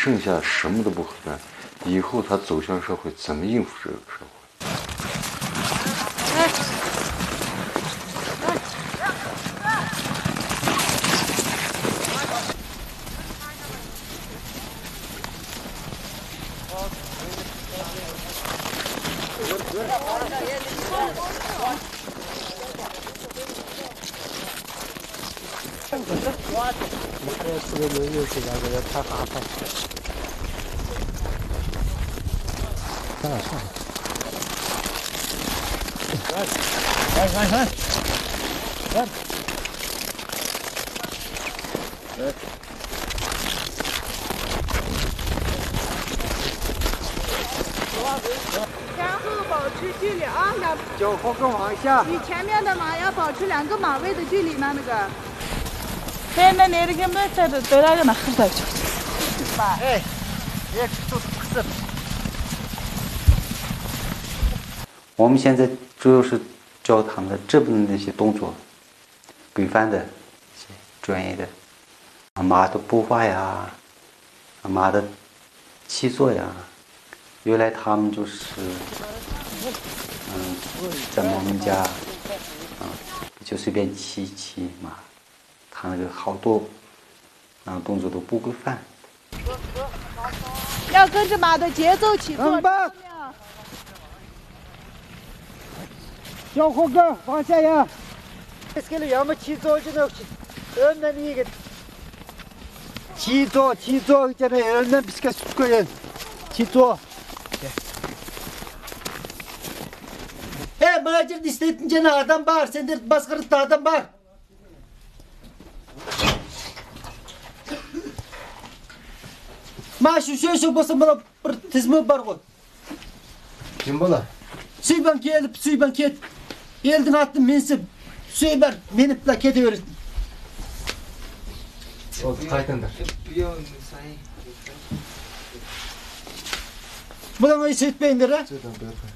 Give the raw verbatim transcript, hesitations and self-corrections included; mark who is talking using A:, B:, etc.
A: 剩下什么都不会干，以后他走向社会，怎么应付这个社会？哎
B: 这个游游戏那个太麻烦。算了算了。来来来来。来。
C: 前后保持距离啊，要
B: 脚后跟往下。
C: 与前面的马要保持两个马位的距离呢，那个。对，那你那个没在这对那个那很快就。
B: 哎，别都不是。
D: 我们现在主要是教他们的这部分那些动作，规范的、专业的，马的步伐呀，马的起坐呀。原来他们就是，嗯，在我们家，啊，就随便骑骑马，他那个好多，啊，动作都不规范。
C: 要跟着马的节奏起坐。
B: 脚后跟往下压。这个要么起坐就能，呃，那你个起坐起坐就能，呃，那是个个人起坐。Hey, muhacir istetince adam var, sende baskırıkta adam var. Maaşı şu şu basın bana bir tizmi var o.
E: Kim bu la?
B: Suyban gelip suyban ket. Eldin attım mensip. Suyban menip la kete verir.
E: O kaytındır.
B: Buna o iş etmeyindir ha?
E: Zaten böyle.